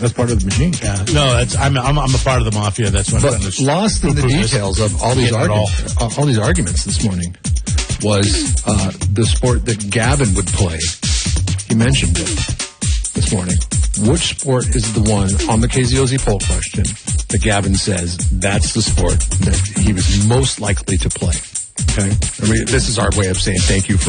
That's part of the machine. Yeah. No, I'm a part of the mafia. That's what I'm lost in the details of all these arguments this morning was the sport that Gavin would play. He mentioned it this morning. Which sport is the one on the KZOZ poll question that Gavin says that's the sport that he was most likely to play? Okay? I mean, this is our way of saying thank you for